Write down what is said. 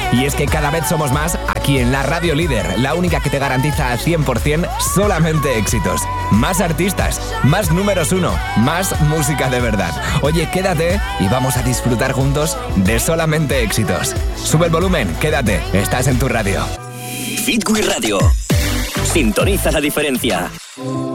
Y es que cada vez somos más aquí en la Radio Líder, la única que te garantiza al 100% solamente éxitos. Más artistas, más números 1, más música de verdad. Oye, quédate y vamos a disfrutar juntos de solamente éxitos. Sube el volumen, quédate, estás en tu radio. Hit Wii Radio. Sintoniza la diferencia.